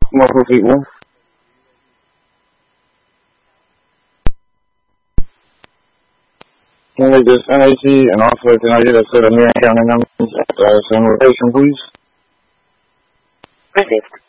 multiple people. Can I just NAC and also can I get a set of Marion County numbers at the same location, please? Received.